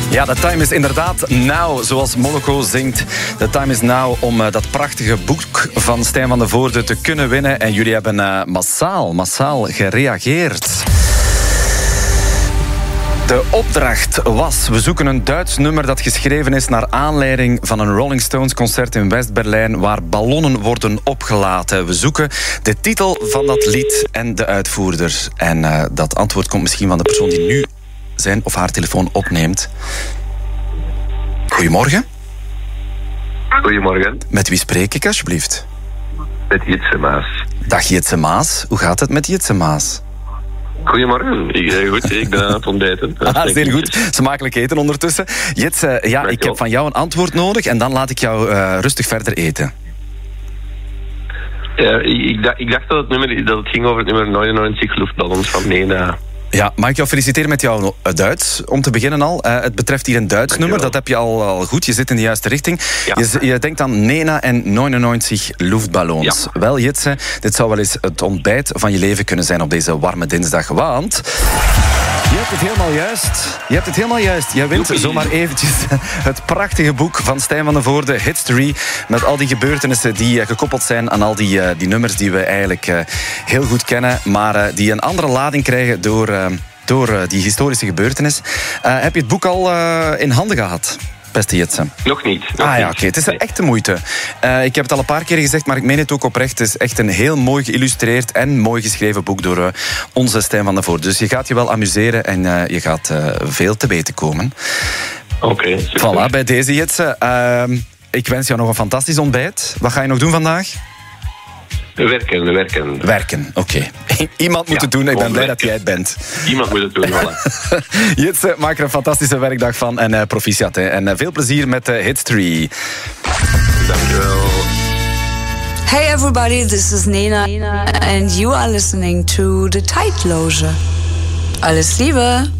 Ja, the time is inderdaad now, zoals Moloko zingt. The time is now om dat prachtige boek van Stijn van de Voorde te kunnen winnen. En jullie hebben massaal gereageerd. De opdracht was: we zoeken een Duits nummer dat geschreven is naar aanleiding van een Rolling Stones concert in West-Berlijn waar ballonnen worden opgelaten. We zoeken de titel van dat lied en de uitvoerder. En dat antwoord komt misschien van de persoon die nu zijn of haar telefoon opneemt. Goedemorgen. Goedemorgen. Met wie spreek ik alsjeblieft? Met Jitse Maas. Dag Jitse Maas. Hoe gaat het met Jitse Maas? Goedemorgen. Goed, ik ben aan het ontbijten. Zeer goed. Smakelijk eten ondertussen. Jitse, ja, ik heb van jou een antwoord nodig en dan laat ik jou rustig verder eten. Ja, ik dacht dat het ging over het nummer 99 luchtballons van Nena. Ja, mag ik jou feliciteren met jouw Duits, om te beginnen al. Het betreft hier een Duits nummer, dat heb je al goed. Je zit in de juiste richting. Ja. Je denkt aan Nena en 99 luchtballons. Ja. Wel, Jitse, dit zou wel eens het ontbijt van je leven kunnen zijn op deze warme dinsdag, want je hebt het helemaal juist. Jij wint zomaar eventjes het prachtige boek van Stijn van de Voorde, History, met al die gebeurtenissen die gekoppeld zijn aan al die nummers die we eigenlijk heel goed kennen, maar die een andere lading krijgen door die historische gebeurtenis. Heb je het boek al in handen gehad, beste Jitse? Nog niet. Oké. Het is een echte moeite. Ik heb het al een paar keer gezegd, maar ik meen het ook oprecht. Het is echt een heel mooi geïllustreerd en mooi geschreven boek door onze Stijn van de Voorde. Dus je gaat je wel amuseren en je gaat veel te weten komen. Oké. Voilà, bij deze Jitse. Ik wens jou nog een fantastisch ontbijt. Wat ga je nog doen vandaag? Werken, oké. Iemand moet het doen, ik ben blij dat jij het bent. Iemand moet het doen, voilà. Jitse, maak er een fantastische werkdag van en proficiat. En veel plezier met History. Dankjewel. Hey everybody, this is Nena and you are listening to The Tide Loge. Alles Liebe!